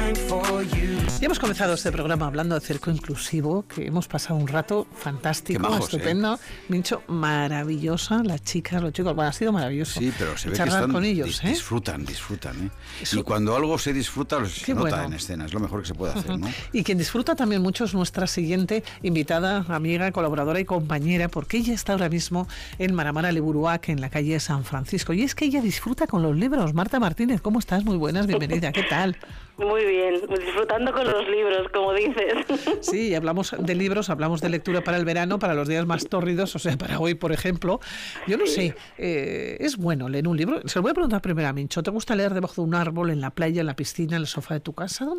Ya hemos comenzado este programa hablando de cerco inclusivo, que hemos pasado un rato fantástico, majos, estupendo. Mincho, maravillosa, las chicas, los chicos, bueno, ha sido maravilloso. Sí, pero se ve que charlar están, con ellos, disfrutan. Y cuando algo se disfruta, se nota bueno. en escena, es lo mejor que se puede hacer, ¿no? Y quien disfruta también mucho es nuestra siguiente invitada, amiga, colaboradora y compañera, porque ella está ahora mismo en Maramara Liburuac, en la calle San Francisco. Y es que ella disfruta con los libros. Marta Martínez, ¿cómo estás? Muy buenas, bienvenida. ¿Qué tal? Muy bien, disfrutando con los libros, como dices. Sí, hablamos de libros, hablamos de lectura para el verano, para los días más tórridos, o sea, para hoy, por ejemplo. Yo no sé, ¿es bueno leer un libro? Se lo voy a preguntar primero a Mincho. ¿Te gusta leer debajo de un árbol, en la playa, en la piscina, en el sofá de tu casa?